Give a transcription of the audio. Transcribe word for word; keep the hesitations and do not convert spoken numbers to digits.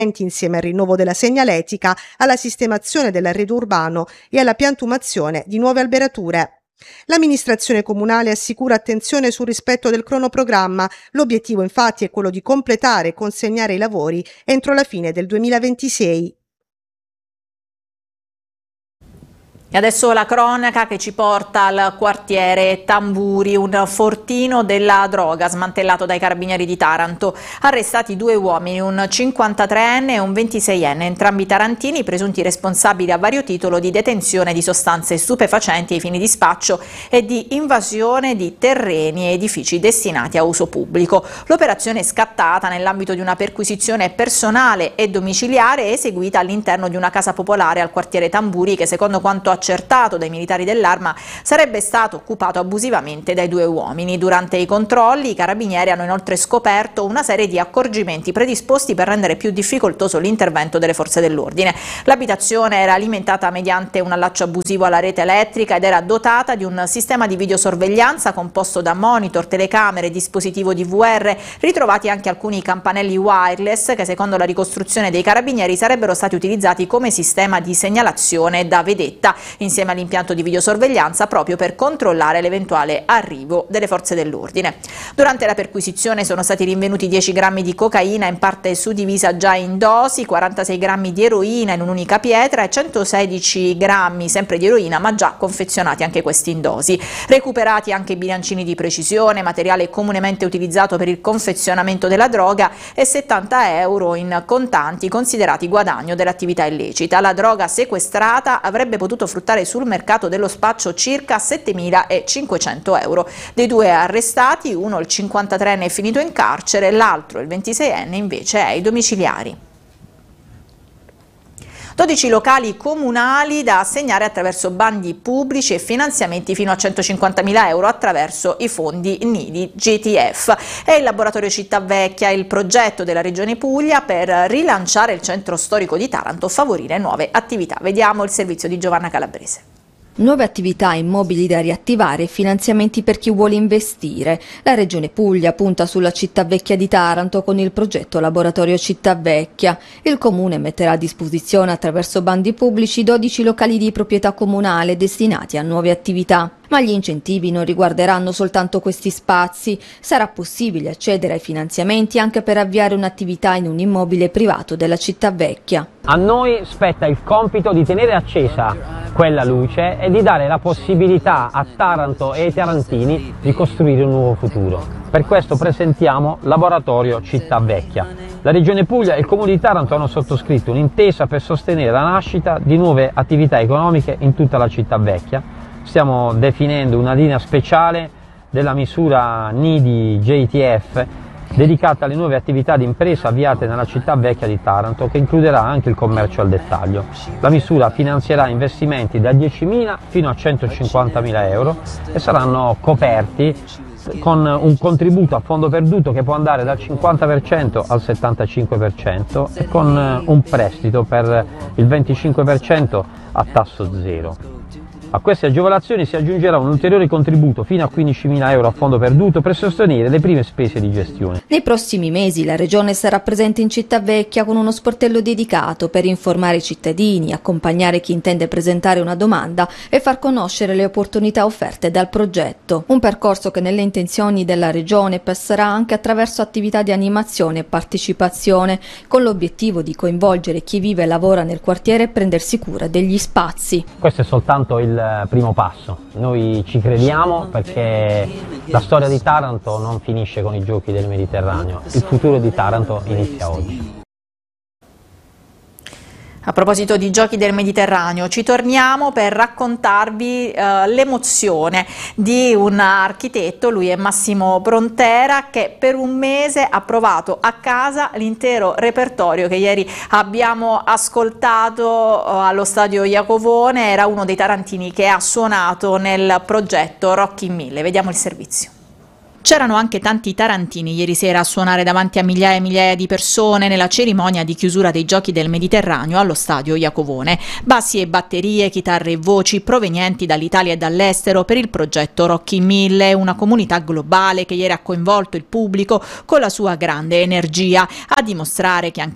insieme al rinnovo della segnaletica, alla sistemazione dell'arredo urbano e alla piantumazione di nuove alberature. L'amministrazione comunale assicura attenzione sul rispetto del cronoprogramma. L'obiettivo infatti è quello di completare e consegnare i lavori entro la fine del duemilaventisei. E adesso la cronaca che ci porta al quartiere Tamburi, un fortino della droga smantellato dai carabinieri di Taranto. Arrestati due uomini, un cinquantatreenne e un ventiseienne, entrambi tarantini, presunti responsabili a vario titolo di detenzione di sostanze stupefacenti ai fini di spaccio e di invasione di terreni e edifici destinati a uso pubblico. L'operazione è scattata nell'ambito di una perquisizione personale e domiciliare eseguita all'interno di una casa popolare al quartiere Tamburi che, secondo quanto accertato dai militari dell'Arma, sarebbe stato occupato abusivamente dai due uomini. Durante i controlli i carabinieri hanno inoltre scoperto una serie di accorgimenti predisposti per rendere più difficoltoso l'intervento delle forze dell'ordine. L'abitazione era alimentata mediante un allaccio abusivo alla rete elettrica ed era dotata di un sistema di videosorveglianza composto da monitor, telecamere, dispositivo D V R, ritrovati anche alcuni campanelli wireless che, secondo la ricostruzione dei carabinieri, sarebbero stati utilizzati come sistema di segnalazione da vedetta, insieme all'impianto di videosorveglianza, proprio per controllare l'eventuale arrivo delle forze dell'ordine. Durante la perquisizione sono stati rinvenuti dieci grammi di cocaina, in parte suddivisa già in dosi, quarantasei grammi di eroina in un'unica pietra e centosedici grammi sempre di eroina, ma già confezionati anche questi in dosi. Recuperati anche bilancini di precisione, materiale comunemente utilizzato per il confezionamento della droga, e settanta euro in contanti considerati guadagno dell'attività illecita. La droga sequestrata avrebbe potuto fruttare sul mercato dello spaccio circa settemilacinquecento euro. Dei due arrestati, uno, il cinquantatreenne, è finito in carcere, l'altro, il ventiseienne, invece è ai domiciliari. dodici locali comunali da assegnare attraverso bandi pubblici e finanziamenti fino a centocinquantamila euro attraverso i fondi Nidi G T F. È il laboratorio Città Vecchia il progetto della Regione Puglia per rilanciare il centro storico di Taranto, favorire nuove attività. Vediamo il servizio di Giovanna Calabrese. Nuove attività immobili da riattivare e finanziamenti per chi vuole investire. La Regione Puglia punta sulla Città Vecchia di Taranto con il progetto Laboratorio Città Vecchia. Il Comune metterà a disposizione attraverso bandi pubblici dodici locali di proprietà comunale destinati a nuove attività. Ma gli incentivi non riguarderanno soltanto questi spazi. Sarà possibile accedere ai finanziamenti anche per avviare un'attività in un immobile privato della Città Vecchia. A noi spetta il compito di tenere accesa quella luce e di dare la possibilità a Taranto e ai tarantini di costruire un nuovo futuro. Per questo presentiamo Laboratorio Città Vecchia. La Regione Puglia e il Comune di Taranto hanno sottoscritto un'intesa per sostenere la nascita di nuove attività economiche in tutta la Città Vecchia. Stiamo definendo una linea speciale della misura Nidi J T F dedicata alle nuove attività di impresa avviate nella Città Vecchia di Taranto, che includerà anche il commercio al dettaglio. La misura finanzierà investimenti da diecimila fino a centocinquantamila euro e saranno coperti con un contributo a fondo perduto che può andare dal cinquanta per cento al settantacinque per cento e con un prestito per il venticinque per cento a tasso zero. A queste agevolazioni si aggiungerà un ulteriore contributo fino a quindicimila euro a fondo perduto per sostenere le prime spese di gestione. Nei prossimi mesi la Regione sarà presente in Città Vecchia con uno sportello dedicato per informare i cittadini, accompagnare chi intende presentare una domanda e far conoscere le opportunità offerte dal progetto. Un percorso che nelle intenzioni della Regione passerà anche attraverso attività di animazione e partecipazione, con l'obiettivo di coinvolgere chi vive e lavora nel quartiere e prendersi cura degli spazi. Questo è soltanto il primo passo. Noi ci crediamo perché la storia di Taranto non finisce con i giochi del Mediterraneo, il futuro di Taranto inizia oggi. A proposito di giochi del Mediterraneo, ci torniamo per raccontarvi eh, l'emozione di un architetto, lui è Massimo Brontera, che per un mese ha provato a casa l'intero repertorio che ieri abbiamo ascoltato eh, allo stadio Iacovone. Era uno dei tarantini che ha suonato nel progetto Rock in Mille. Vediamo il servizio. C'erano anche tanti tarantini ieri sera a suonare davanti a migliaia e migliaia di persone nella cerimonia di chiusura dei Giochi del Mediterraneo allo stadio Iacovone. Bassi e batterie, chitarre e voci provenienti dall'Italia e dall'estero per il progetto Rock in Mille, una comunità globale che ieri ha coinvolto il pubblico con la sua grande energia, a dimostrare che anche